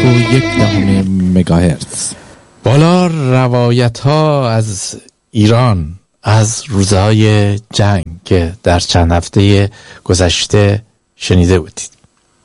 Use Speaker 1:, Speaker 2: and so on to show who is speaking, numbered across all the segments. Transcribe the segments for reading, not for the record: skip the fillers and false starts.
Speaker 1: مگاهرتز. بالا روایت ها از ایران از روزهای جنگ که در چند هفته گذشته شنیده بودید.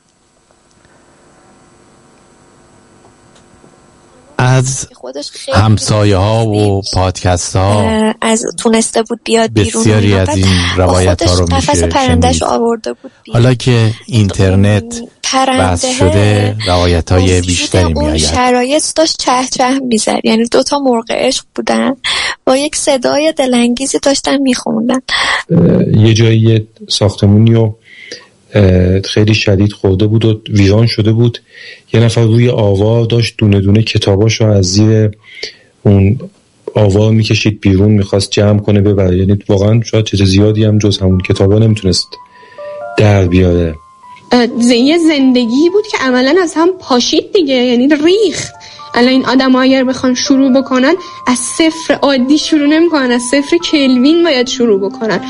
Speaker 1: از همسایه ها و پادکست ها
Speaker 2: از تونسته بود بیاد بیرون،
Speaker 1: بسیاری از این روایت ها رو میشه شنید.
Speaker 2: آورده بود
Speaker 1: حالا که اینترنت بس شده روایت های بیشتری می آید.
Speaker 2: شرایط داشت چه میزد، یعنی 2 مرغ عشق بودن با یک صدای دلانگیزی داشتن میخوندن.
Speaker 3: یه جایی ساختمونی و خیلی شدید خورده بود و ویران شده بود. یه نفر روی آوا داشت دونه دونه کتاباشو از زیر اون آوا میکشید بیرون، میخواست جمع کنه ببره. یعنی واقعا شاید چیز زیادی هم جز همون کتابا نمیتونست در بیاره.
Speaker 4: یه زندگی بود که عملا از هم پاشید دیگه، یعنی ریخت. الان این آدم ها اگر بخوان شروع بکنن از صفر عادی شروع نمیکنن، از صفر کلوین باید شروع بکنن.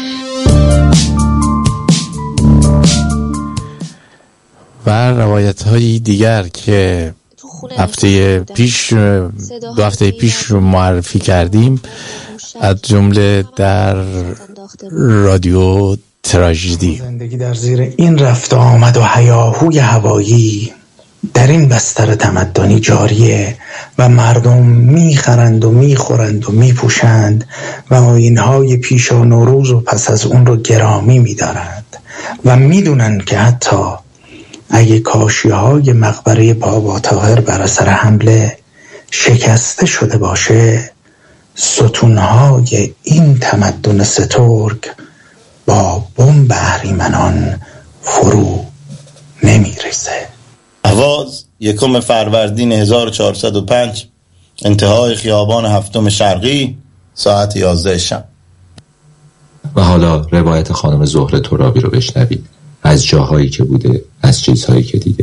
Speaker 1: و روایت های دیگر که دو هفته پیش معرفی کردیم، از جمله در رادیو تراژدی.
Speaker 5: زندگی در زیر این رفت آمد و هیاهوی هوایی در این بستر تمدنی جاریه و مردم میخرند و میخورند و میپوشند و آیین‌های پیش و نوروز و پس از اون رو گرامی میدارند و میدونن که حتی اگه کاشی‌های مقبره بابا طاهر بر اثر حمله شکسته شده باشه، ستونهای این تمدن سترگ با بمب اهریمنان فرو نمیرسه.
Speaker 6: آواز 1 فروردین 1405 انتهای خیابان 7 شرقی ساعت 11 شب.
Speaker 7: و حالا روایت خانم زهره ترابی رو بشنوید، از جاهایی که بوده، از چیزهایی که دیده.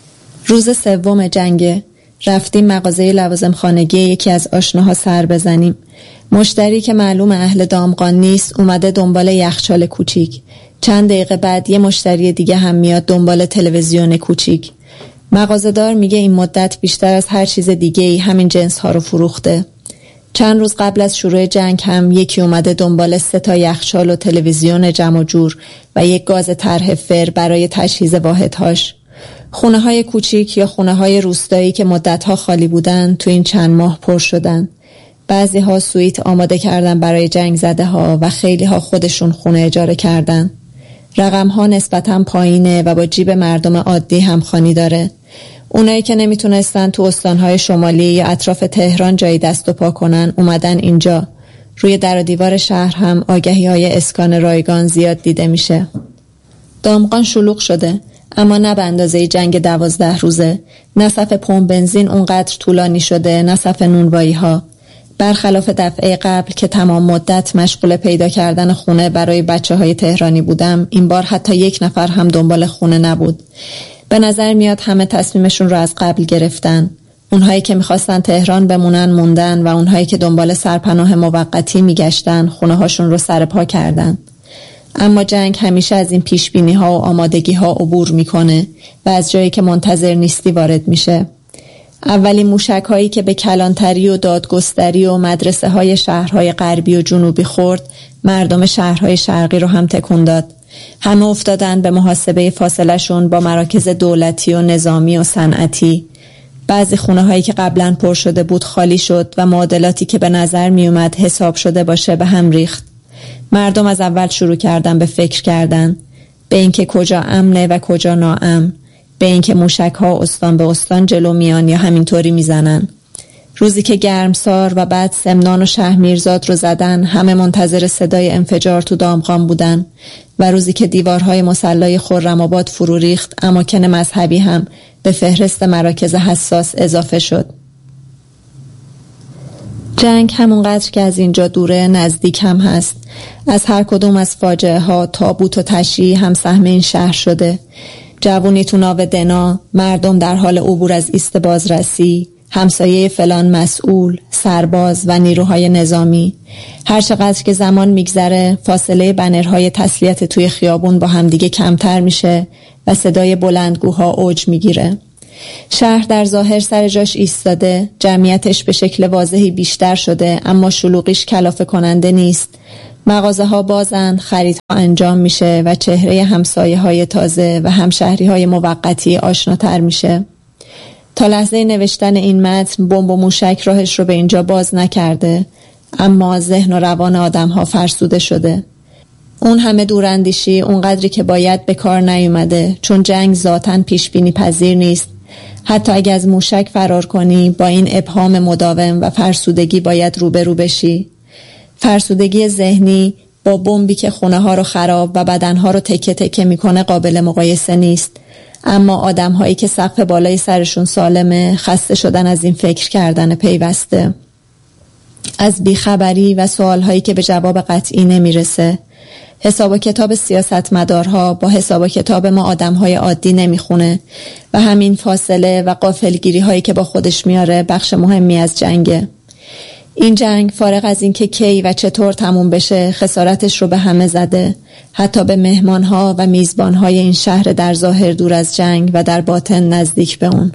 Speaker 8: روز 3 جنگ رفتیم مغازه لوازم خانگی یکی از آشناها سر بزنیم. مشتری که معلوم اهل دامغان نیست اومده دنبال یخچال کوچیک. چند دقیقه بعد یه مشتری دیگه هم میاد دنبال تلویزیون کوچیک. مغازه‌دار میگه این مدت بیشتر از هر چیز دیگه‌ای همین جنس ها رو فروخته. چند روز قبل از شروع جنگ هم یکی اومده دنبال 3 یخچال و تلویزیون جمع جور و یک گاز طرح فر برای تجهیز واحدهاش. خونه‌های کوچیک یا خونه‌های روستایی که مدت‌ها خالی بودن تو این چند ماه پر شدن. بعضی‌ها سویت آماده کردن برای جنگ زده‌ها و خیلی‌ها خودشون خونه اجاره کردن. رقم‌ها نسبتاً پایینه و با جیب مردم عادی همخوانی داره. اونایی که نمیتونستن تو استانهای شمالی یا اطراف تهران جایی دست و پا کنن اومدن اینجا. روی در و دیوار شهر هم آگهی‌های اسکان رایگان زیاد دیده میشه. دامغان شلوغ شده، اما نه به اندازه جنگ 12 روزه. نه صف پمپ بنزین اونقدر طولانی شده، نه صف نونوایی‌ها. برخلاف دفعه قبل که تمام مدت مشغول پیدا کردن خونه برای بچه‌های تهرانی بودم، این بار حتی 1 نفر هم دنبال خونه نبود. به نظر میاد همه تصمیمشون رو از قبل گرفتن. اونهایی که میخواستن تهران بمونن موندن و اونهایی که دنبال سرپناه موقتی میگشتن خونه هاشون رو سر پا کردن. اما جنگ همیشه از این پیشبینی ها و آمادگی ها عبور میکنه و از جایی که منتظر نیستی وارد میشه. اولین موشک هایی که به کلانتری و دادگستری و مدرسه های شهرهای غربی و جنوبی خورد، مردم شهرهای شرقی رو هم تکون داد. همه افتادن به محاسبه فاصله شون با مراکز دولتی و نظامی و صنعتی. بعضی خونه هایی که قبلا پر شده بود خالی شد و معادلاتی که به نظر می اومد حساب شده باشه به هم ریخت. مردم از اول شروع کردن به فکر کردن، به اینکه کجا امنه و کجا ناامن، به اینکه موشک ها استان به استان جلو میان یا همینطوری میزنن. روزی که گرمسار و بعد سمنان و شهرمیرزاد رو زدن، همه منتظر صدای انفجار تو دامغان بودن و روزی که دیوارهای مسلای خرم‌آباد فرو ریخت، اماکن مذهبی هم به فهرست مراکز حساس اضافه شد. جنگ همونقدر که از اینجا دوره نزدیک هم هست. از هر کدوم از فاجعه ها تابوت و تشییع هم سهم این شهر شده. جوونی تو ناو دنا، مردم در حال عبور از ایست بازرسی، همسایه فلان مسئول، سرباز و نیروهای نظامی. هر چقدر که زمان میگذره فاصله بنرهای تسلیت توی خیابون با همدیگه کمتر میشه و صدای بلندگوها اوج میگیره. شهر در ظاهر سر جاش ایستاده، جمعیتش به شکل واضحی بیشتر شده، اما شلوغیش کلافه کننده نیست. مغازه ها بازن، خریدها انجام میشه و چهره همسایه های تازه و همشهری های موقتی آشناتر میشه. تا لحظه نوشتن این متن بمب و موشک راهش رو به اینجا باز نکرده، اما ذهن و روان آدم ها فرسوده شده. اون همه دوراندیشی اونقدری که باید به کار نیومده، چون جنگ ذاتاً پیش بینی پذیر نیست. حتی اگه از موشک فرار کنی، با این ابهام مداوم و فرسودگی باید روبرو بشی. فرسودگی ذهنی با بمبی که خونه ها رو خراب و بدن ها رو تکه تکه میکنه قابل مقایسه نیست. اما آدم هایی که سقف بالای سرشون سالمه، خسته شدن از این فکر کردن پیوسته، از بیخبری و سوال هایی که به جواب قطعی نمیرسه. حساب و کتاب سیاستمدارها با حساب و کتاب ما آدمهای عادی نمیخونه و همین فاصله و غافلگیری هایی که با خودش میاره بخش مهمی از جنگه. این جنگ فارغ از این که کی و چطور تموم بشه خسارتش رو به همه زده، حتی به مهمانها و میزبانهای این شهر در ظاهر دور از جنگ و در باطن نزدیک به اون.